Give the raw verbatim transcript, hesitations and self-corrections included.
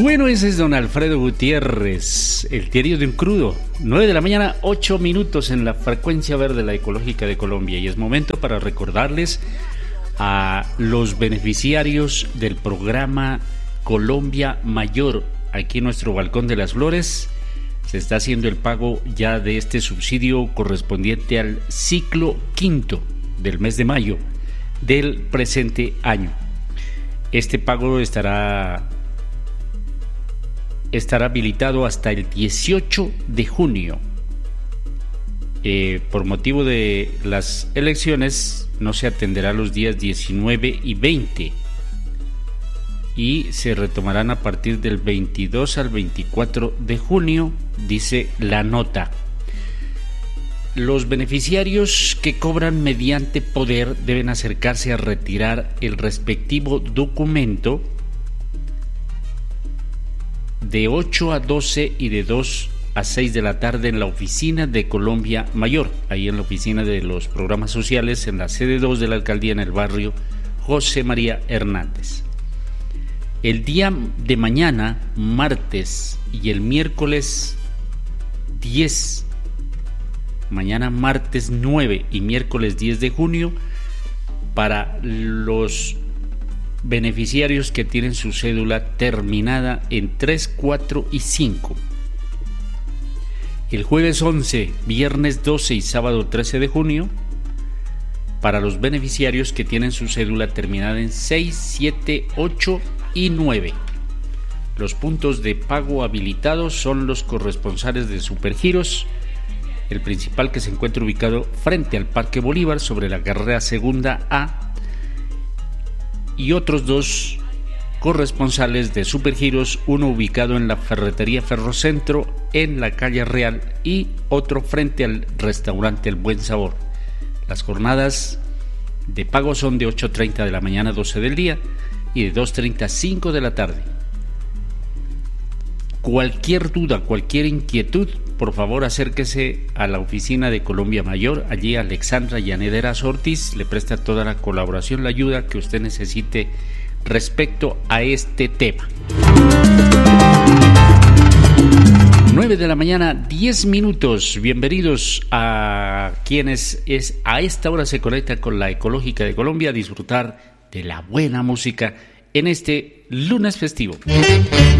Bueno, ese es don Alfredo Gutiérrez, el diario de un crudo. nueve de la mañana, ocho minutos en la frecuencia verde, la ecológica de Colombia. Y es momento para recordarles a los beneficiarios del programa Colombia Mayor. Aquí en nuestro Balcón de las Flores se está haciendo el pago ya de este subsidio correspondiente al ciclo quinto del mes de mayo del presente año. Este pago estará estará habilitado hasta el dieciocho de junio. Eh, por motivo de las elecciones no se atenderá los días diecinueve y veinte y se retomarán a partir del veintidós al veinticuatro de junio, dice la nota. Los beneficiarios que cobran mediante poder deben acercarse a retirar el respectivo documento de ocho a doce y de dos a seis de la tarde en la oficina de Colombia Mayor, ahí en la oficina de los programas sociales, en la sede dos de la alcaldía en el barrio José María Hernández. El día de mañana, martes, y el miércoles diez, mañana martes nueve y miércoles diez de junio, para los beneficiarios que tienen su cédula terminada en tres, cuatro y cinco. El jueves once, viernes doce y sábado trece de junio, para los beneficiarios que tienen su cédula terminada en seis, siete, ocho y nueve. Los puntos de pago habilitados son los corresponsales de Supergiros, el principal, que se encuentra ubicado frente al Parque Bolívar sobre la carrera segunda A, y otros dos corresponsales de Supergiros, uno ubicado en la ferretería Ferrocentro en la calle Real y otro frente al restaurante El Buen Sabor. Las jornadas de pago son de ocho treinta de la mañana a doce del día y de dos treinta a cinco de la tarde. Cualquier duda, cualquier inquietud, por favor acérquese a la oficina de Colombia Mayor. Allí Alexandra Llanederas Ortiz le presta toda la colaboración, la ayuda que usted necesite respecto a este tema. nueve de la mañana, diez minutos. Bienvenidos a quienes es, a esta hora se conectan con la ecológica de Colombia a disfrutar de la buena música en este lunes festivo.